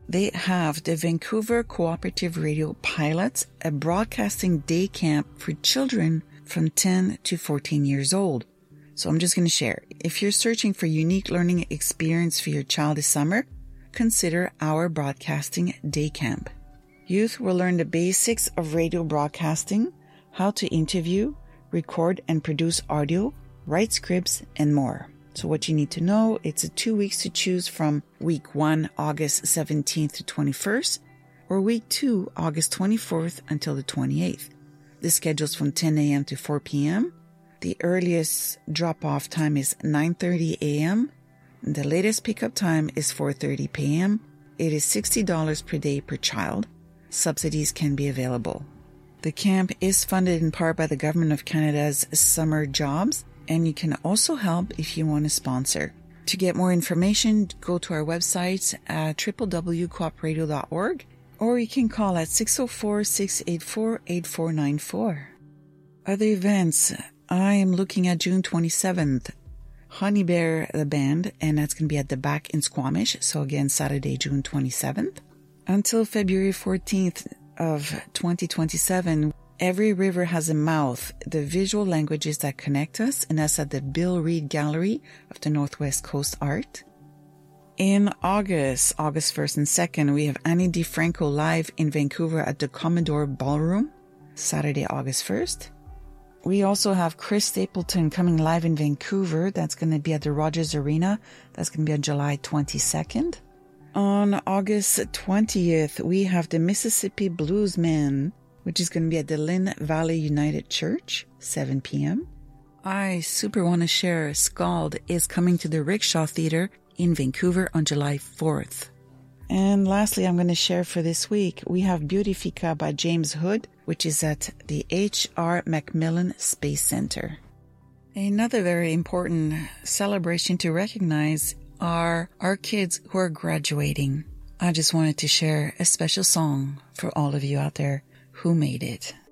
they have the Vancouver Cooperative Radio Pilots, a broadcasting day camp for children from 10 to 14 years old. So I'm just going to share. If you're searching for unique learning experience for your child this summer, consider our broadcasting day camp. Youth will learn the basics of radio broadcasting, how to interview, record and produce audio, write scripts, and more. So what you need to know, it's 2 weeks to choose from week 1, August 17th to 21st, or week 2, August 24th until the 28th. The schedule's from 10 a.m. to 4 p.m. The earliest drop-off time is 9:30 a.m. The latest pickup time is 4:30 p.m. It is $60 per day per child. Subsidies can be available. The camp is funded in part by the Government of Canada's Summer Jobs, and you can also help if you want to sponsor. To get more information, go to our website at www.coopradio.org, or you can call at 604-684-8494. Other events, I am looking at June 27th, Honey Bear the Band, and that's going to be at the Back in Squamish, so again, Saturday, June 27th. Until February 14th of 2027, Every River Has a Mouth, the visual languages that connect us, and that's at the Bill Reid Gallery of the Northwest Coast Art. In August 1st and 2nd, we have Annie DiFranco live in Vancouver at the Commodore Ballroom, Saturday, August 1st. We also have Chris Stapleton coming live in Vancouver. That's going to be at the Rogers Arena. That's going to be on July 22nd. On August 20th, we have the Mississippi Bluesmen, which is going to be at the Lynn Valley United Church, 7 p.m. I super want to share Scald is coming to the Rickshaw Theatre in Vancouver on July 4th. And lastly, I'm going to share for this week, we have Beautifica by James Hood, which is at the H.R. Macmillan Space Center. Another very important celebration to recognize are our kids who are graduating. I just wanted to share a special song for all of you out there who made it.